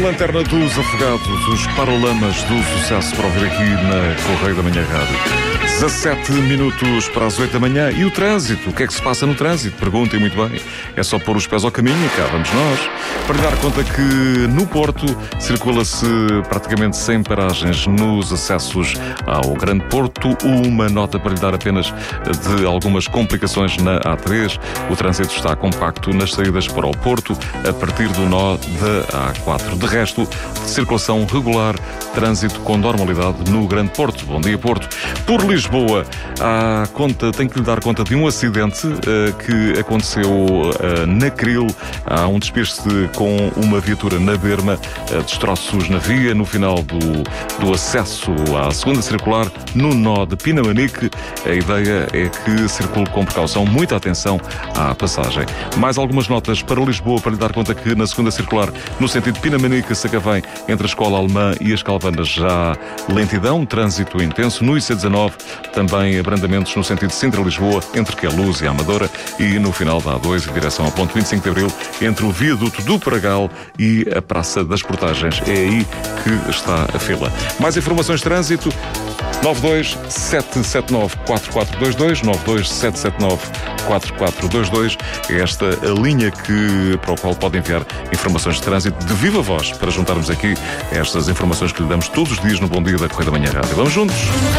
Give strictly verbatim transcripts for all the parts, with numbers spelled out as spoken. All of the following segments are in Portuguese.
Lanterna dos Afogados, os Paralamas do Sucesso para ouvir aqui na Correio da Manhã Rádio. dezassete minutos para as oito da manhã. E o trânsito? O que é que se passa no trânsito? Perguntem muito bem. É só pôr os pés ao caminho e cá vamos nós. Para lhe dar conta que no Porto circula-se praticamente sem paragens nos acessos ao Grande Porto. Uma nota para lhe dar apenas de algumas complicações na A três. O trânsito está compacto nas saídas para o Porto a partir do nó da A quatro. De resto, circulação regular, trânsito com normalidade no Grande Porto. Bom dia, Porto. Por Lisboa, há conta, tenho que lhe dar conta de um acidente uh, que aconteceu uh, na Cril. Há um despiste com uma viatura na berma, uh, destroços na via, no final do, do acesso à segunda circular, no nó de Pinamanique. A ideia é que circule com precaução, muita atenção à passagem. Mais algumas notas para Lisboa, para lhe dar conta que na segunda circular, no sentido Pinamanique-Sacavém, entre a Escola Alemã e as Calvanas, já há lentidão, trânsito intenso. No I C dezanove, também abrandamentos no sentido Sintra-Lisboa, entre Queluz e a Amadora, e no final da A dois, em direção ao ponto vinte e cinco de Abril, entre o viaduto do Pragal e a Praça das Portagens. É aí que está a fila. Mais informações de trânsito, nove dois sete sete nove quatro quatro dois dois, nove dois sete sete nove quatro quatro dois dois. É esta a linha que, para o qual pode enviar informações de trânsito de viva voz, para juntarmos aqui estas informações que lhe damos todos os dias no Bom Dia da Correio da Manhã Rádio. Vamos juntos?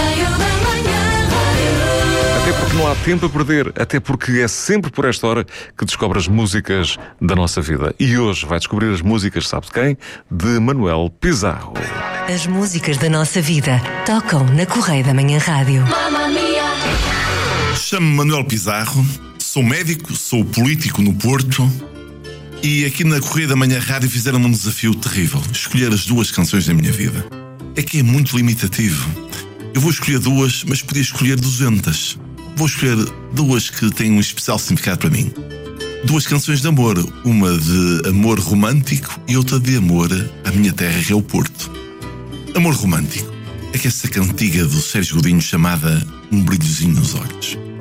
Até porque não há tempo a perder, até porque é sempre por esta hora que descobre as músicas da nossa vida. E hoje vai descobrir as músicas, sabe de quem? De Manuel Pizarro. As músicas da nossa vida tocam na Correio da Manhã Rádio. Chamo-me Manuel Pizarro, sou médico, sou político no Porto e aqui na Correio da Manhã Rádio fizeram-me um desafio terrível: escolher as duas canções da minha vida. É que é muito limitativo. Eu vou escolher duas, mas podia escolher duzentas. Vou escolher duas que têm um especial significado para mim. Duas canções de amor, uma de amor romântico e outra de amor à minha terra, que é o Porto. Amor romântico é que essa cantiga do Sérgio Godinho chamada Um Brilhozinho nos Olhos.